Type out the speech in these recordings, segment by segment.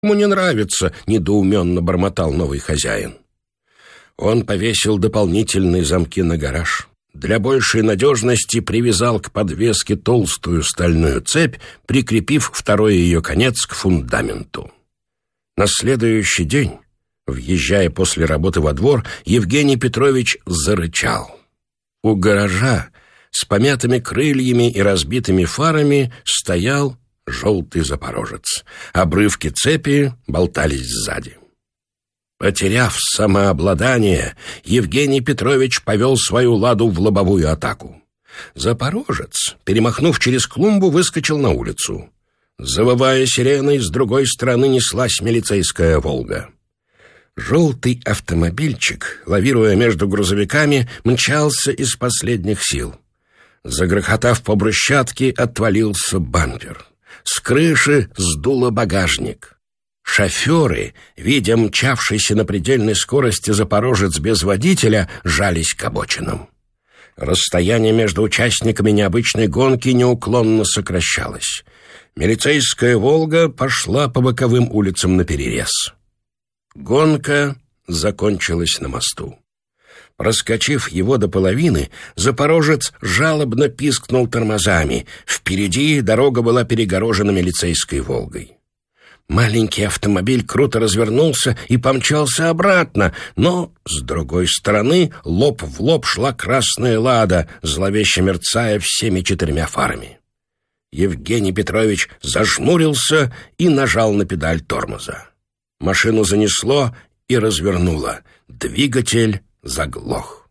Ему не нравится», — недоуменно бормотал новый хозяин. Он повесил дополнительные замки на гараж. Для большей надежности привязал к подвеске толстую стальную цепь, прикрепив второй ее конец к фундаменту. На следующий день, въезжая после работы во двор, Евгений Петрович зарычал. У гаража с помятыми крыльями и разбитыми фарами стоял желтый запорожец. Обрывки цепи болтались сзади. Потеряв самообладание, Евгений Петрович повел свою «Ладу» в лобовую атаку. Запорожец, перемахнув через клумбу, выскочил на улицу. Завывая сиреной, с другой стороны неслась милицейская «Волга». Желтый автомобильчик, лавируя между грузовиками, мчался из последних сил. Загрохотав по брусчатке, отвалился бампер. С крыши сдуло багажник. Шоферы, видя мчавшийся на предельной скорости запорожец без водителя, жались к обочинам. Расстояние между участниками необычной гонки неуклонно сокращалось. Милицейская «Волга» пошла по боковым улицам наперерез. Гонка закончилась на мосту. Проскочив его до половины, запорожец жалобно пискнул тормозами. Впереди дорога была перегорожена милицейской «Волгой». Маленький автомобиль круто развернулся и помчался обратно, но, с другой стороны, лоб в лоб шла красная «Лада», зловеще мерцая всеми 4 фарами. Евгений Петрович зажмурился и нажал на педаль тормоза. Машину занесло и развернуло. Двигатель заглох.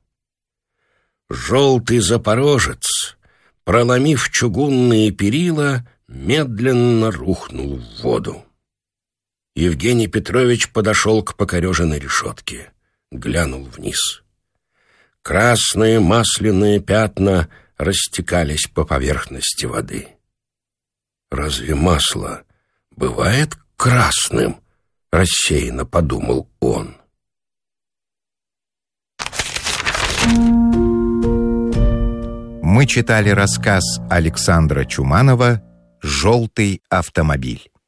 Желтый запорожец, проломив чугунные перила, медленно рухнул в воду. Евгений Петрович подошел к покореженной решетке, глянул вниз. Красные масляные пятна растекались по поверхности воды. «Разве масло бывает красным?» — рассеянно подумал он. Мы читали рассказ Александра Чуманова «Желтый автомобиль».